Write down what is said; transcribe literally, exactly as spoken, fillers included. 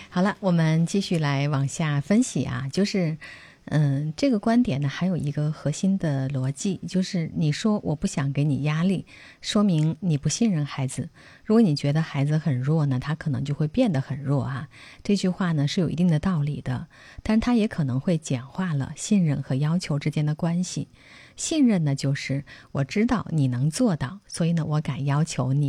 好了，我们继续来往下分析啊，就是嗯，这个观点呢还有一个核心的逻辑，就是你说我不想给你压力，说明你不信任孩子。如果你觉得孩子很弱呢，他可能就会变得很弱啊。这句话呢是有一定的道理的，但是它也可能会简化了信任和要求之间的关系。信任呢就是我知道你能做到，所以呢我敢要求你。